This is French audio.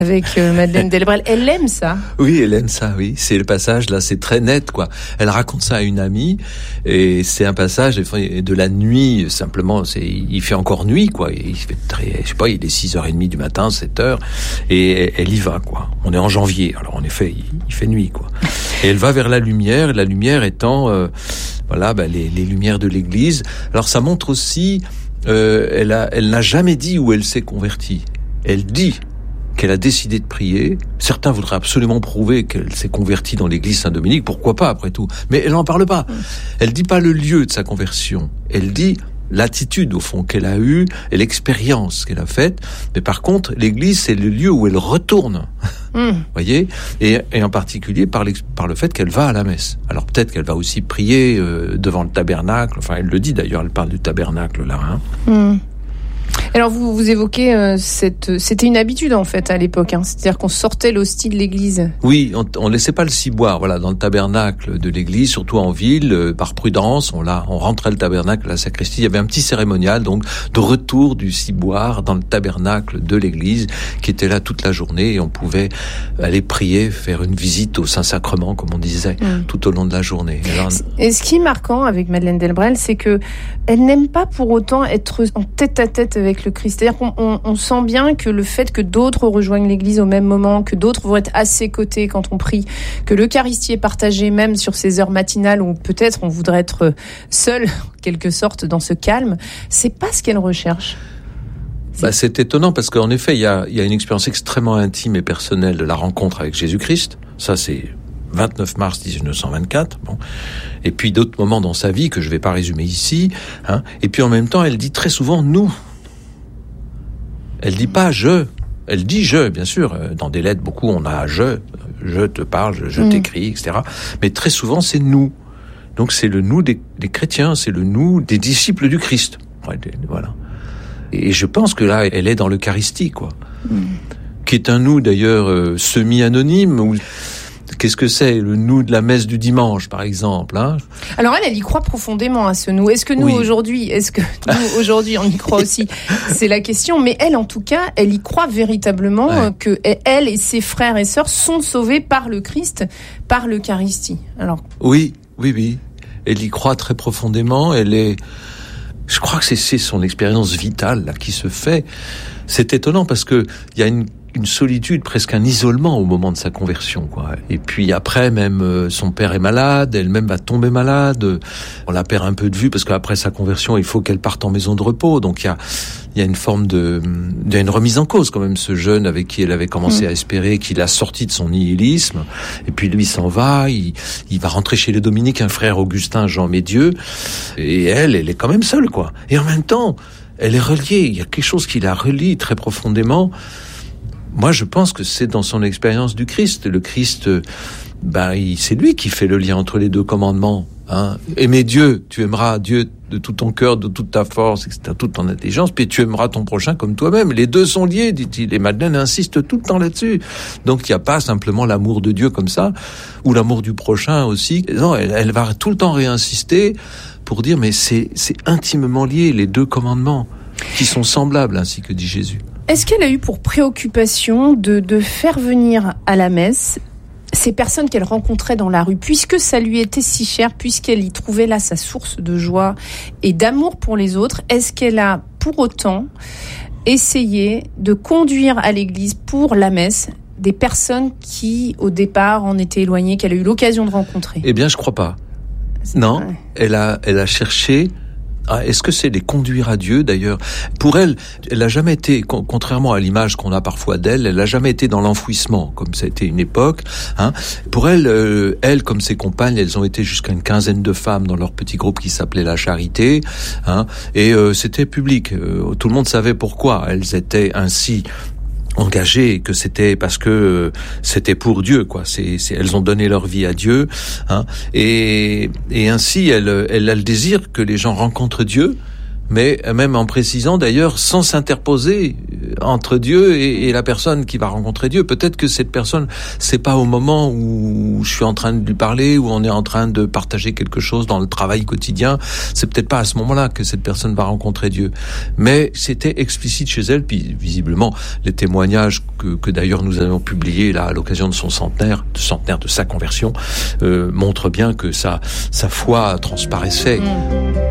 avec Madeleine Delbrel. Elle aime ça. Oui, elle aime ça, oui. C'est le passage, là, c'est très net, quoi. Elle raconte ça à une amie, et c'est un passage de la nuit, simplement, il fait encore nuit, quoi. Il fait je sais pas, il est 6h30 du matin, 7h, et elle y va, quoi. On est en janvier, alors en effet, il fait nuit, quoi. Et elle va vers la lumière étant, les lumières de l'église. Alors ça montre aussi, elle n'a jamais dit où elle s'est convertie. Elle dit qu'elle a décidé de prier. Certains voudraient absolument prouver qu'elle s'est convertie dans l'église Saint-Dominique, pourquoi pas après tout. Mais elle n'en parle pas. Elle dit pas le lieu de sa conversion. Elle dit l'attitude au fond qu'elle a eue et l'expérience qu'elle a faite. Mais par contre, l'église, c'est le lieu où elle retourne. Voyez, et en particulier par le fait qu'elle va à la messe. Alors peut-être qu'elle va aussi prier devant le tabernacle. Enfin, elle le dit d'ailleurs. Elle parle du tabernacle là. Alors vous évoquez c'était une habitude en fait à l'époque, c'est-à-dire qu'on sortait l'hostie de l'église. Oui, on laissait pas le ciboire, dans le tabernacle de l'église, surtout en ville, par prudence, on rentrait le tabernacle, la sacristie, il y avait un petit cérémonial donc de retour du ciboire dans le tabernacle de l'église qui était là toute la journée, et on pouvait aller prier, faire une visite au Saint-Sacrement comme on disait tout au long de la journée. Et ce qui est marquant avec Madeleine Delbrel, c'est que elle n'aime pas pour autant être en tête-à-tête avec le Christ. C'est-à-dire qu'on sent bien que le fait que d'autres rejoignent l'Église au même moment, que d'autres vont être à ses côtés quand on prie, que l'Eucharistie est partagée même sur ces heures matinales où peut-être on voudrait être seul, en quelque sorte, dans ce calme, c'est pas ce qu'elle recherche. C'est étonnant parce qu'en effet, il y a une expérience extrêmement intime et personnelle de la rencontre avec Jésus-Christ. Ça, c'est 29 mars 1924. Bon. Et puis d'autres moments dans sa vie que je vais pas résumer ici. Et puis en même temps, elle dit très souvent « nous ». Elle dit pas « je ». Elle dit « je », bien sûr. Dans des lettres, beaucoup, on a « je te parle, je t'écris », etc. Mais très souvent, c'est « nous ». Donc c'est le « nous » des chrétiens, c'est le « nous » des disciples du Christ. Voilà. Et je pense que là, elle est dans l'Eucharistie, quoi. Qui est un « nous », d'ailleurs, semi-anonyme, qu'est-ce que c'est, le nous de la messe du dimanche, par exemple, Alors elle y croit profondément à ce nous. Est-ce que nous, aujourd'hui, on y croit aussi? C'est la question. Mais elle, en tout cas, elle y croit véritablement que elle et ses frères et sœurs sont sauvés par le Christ, par l'Eucharistie. Alors. Oui. Elle y croit très profondément. Je crois que c'est son expérience vitale, là, qui se fait. C'est étonnant parce que il y a une solitude, presque un isolement au moment de sa conversion, quoi. Et puis après, même son père est malade, elle-même va tomber malade. On la perd un peu de vue parce qu'après sa conversion, il faut qu'elle parte en maison de repos. Donc il y a une forme il y a une remise en cause quand même, ce jeune avec qui elle avait commencé à espérer qu'il a sorti de son nihilisme. Et puis lui s'en va, il va rentrer chez les dominicains, frère Augustin Jean Médieu. Et elle est quand même seule, quoi. Et en même temps, elle est reliée. Il y a quelque chose qui la relie très profondément. Moi, je pense que c'est dans son expérience du Christ. Le Christ, c'est lui qui fait le lien entre les deux commandements. Aimer Dieu, tu aimeras Dieu de tout ton cœur, de toute ta force, etc., toute ton intelligence, puis tu aimeras ton prochain comme toi-même. Les deux sont liés, dit-il. Et Madeleine insiste tout le temps là-dessus. Donc, il n'y a pas simplement l'amour de Dieu comme ça, ou l'amour du prochain aussi. Non, elle va tout le temps réinsister pour dire, mais c'est intimement lié, les deux commandements, qui sont semblables, ainsi que dit Jésus. Est-ce qu'elle a eu pour préoccupation de faire venir à la messe ces personnes qu'elle rencontrait dans la rue, puisque ça lui était si cher, puisqu'elle y trouvait là sa source de joie et d'amour pour les autres? Est-ce qu'elle a pour autant essayé de conduire à l'église pour la messe des personnes qui, au départ, en étaient éloignées, qu'elle a eu l'occasion de rencontrer? Eh bien, je crois pas. Non, elle a cherché. Est-ce que c'est les conduire à Dieu, d'ailleurs? Pour elle n'a jamais été, contrairement à l'image qu'on a parfois d'elle, elle n'a jamais été dans l'enfouissement, comme ça a été une époque. Pour elle, comme ses compagnes, elles ont été jusqu'à une quinzaine de femmes dans leur petit groupe qui s'appelait La Charité. Et c'était public. Tout le monde savait pourquoi elles étaient ainsi engagées, que c'était parce que c'était pour Dieu, quoi. Elles ont donné leur vie à Dieu, et ainsi elle a le désir que les gens rencontrent Dieu, mais même en précisant d'ailleurs sans s'interposer entre Dieu et la personne qui va rencontrer Dieu. Peut-être que cette personne, c'est pas au moment où je suis en train de lui parler, où on est en train de partager quelque chose dans le travail quotidien, c'est peut-être pas à ce moment-là que cette personne va rencontrer Dieu. Mais c'était explicite chez elle, puis visiblement les témoignages que d'ailleurs nous avons publiés là à l'occasion de son centenaire de sa conversion, montrent bien que sa foi transparaissait.